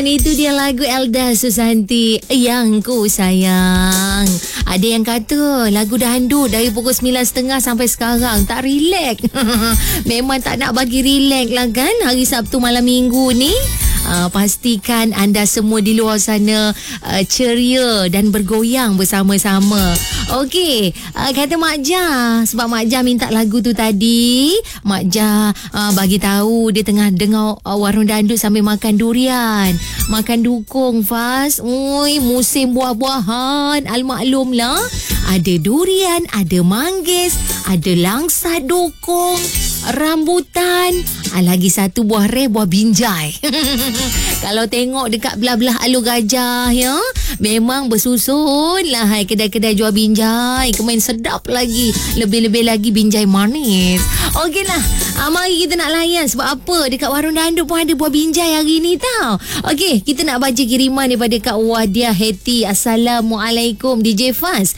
kan, itu dia lagu Elda Susanti, Yang Ku Sayang. Ada yang kata lagu dangdut dari pukul 9.30 sampai sekarang tak relax. Memang tak nak bagi relax lah kan hari Sabtu malam minggu ni. Pastikan anda semua di luar sana ceria dan bergoyang bersama-sama. Okey, kata Mak Jah, sebab Mak Jah minta lagu tu tadi, Mak Jah bagi tahu dia tengah dengar warung dandut sambil makan durian, makan dukung Faz. Ui, musim buah-buahan, al-maklum lah. Ada durian, ada manggis, ada langsa dukung, rambutan, lagi satu buah reh, buah binjai. Kalau tengok dekat belah-belah Alur Gajah ya, memang bersusun lah kedai-kedai jual binjai. Kemain sedap lagi, lebih-lebih lagi binjai manis. Okeylah, mari kita nak layan. Sebab apa? Dekat warung dandut pun ada buah binjai hari ni tau. Okey, kita nak baca kiriman daripada Kak Wadiah Heti. Assalamualaikum DJ Faz.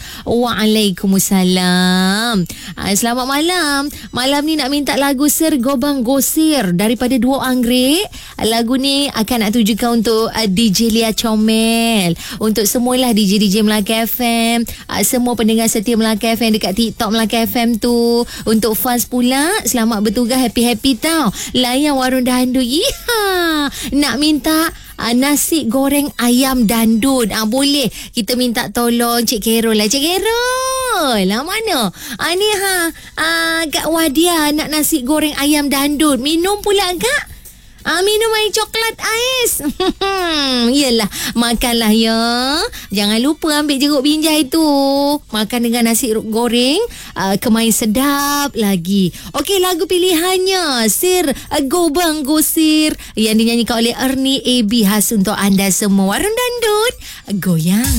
Waalaikumsalam. Selamat malam. Malam ni nak minta lagu Sir Gobang Gosir daripada Duo Anggrek. Lagu ni akan nak tujukan untuk DJ Lia Comel, untuk semualah DJ-DJ Melaka FM, semua pendengar setia Melaka FM dekat TikTok Melaka FM tu. Untuk fans pula, selamat bertugas, happy-happy tau. Layan warung dandut. Iha, nak minta nasi goreng ayam dandut. Boleh kita minta tolong Cik Carol lah. Cik Carol lah mana? Ni Kak Wadia nak nasi goreng ayam dandut. Minum pula Kak? Minum air coklat ais. Yelah, makanlah ya. Jangan lupa ambil jeruk binjai tu. Makan dengan nasi goreng, kemain sedap lagi. Okey, lagu pilihannya Sir Gobang Gosir yang dinyanyikan oleh Ernie AB, khas untuk anda semua. Warung dandut, goyang.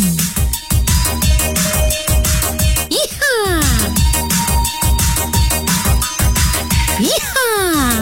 Iha. Iha.